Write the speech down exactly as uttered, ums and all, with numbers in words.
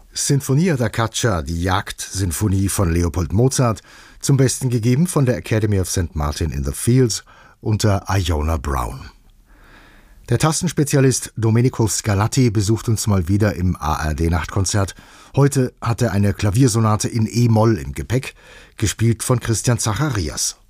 Sinfonia da Caccia, die Jagdsinfonie von Leopold Mozart, zum Besten gegeben von der Academy of Saint Martin in the Fields unter Iona Brown. Der Tastenspezialist Domenico Scarlatti besucht uns mal wieder im A R D-Nachtkonzert. Heute hat er eine Klaviersonate in E-Moll im Gepäck, gespielt von Christian Zacharias.